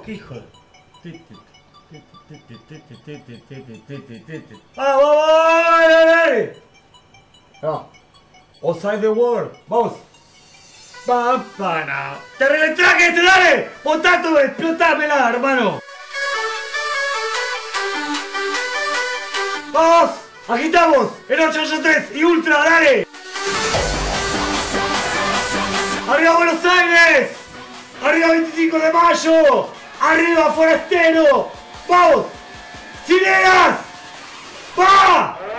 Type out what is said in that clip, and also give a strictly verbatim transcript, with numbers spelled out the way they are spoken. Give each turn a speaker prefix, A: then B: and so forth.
A: qué hijo de... ¡Vamos, vamos! ¡Dale, dale! No. Outside the world. Vamos. Pam, pana. ¡Te relentraje este, dale! ¡Potato, explotámela, hermano! ¡Vamos! ¡Agitamos! En ocho ocho tres y Ultra, dale. ¡Arriba Buenos Aires! ¡Arriba veinticinco de mayo! ¡Arriba Forastero! ¡Vamos! ¡Cineras! ¡Va!